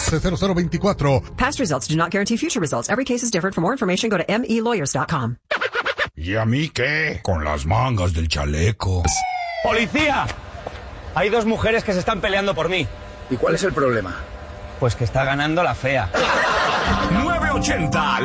110024. Past results do not guarantee future results. Every case is different. For more information, go to melawyers.com. ¿Y a mí qué? Con las mangas del chaleco. ¡Policía! Hay 2 mujeres que se están peleando por mí. ¿Y cuál es el problema? Pues que está ganando la fea. 980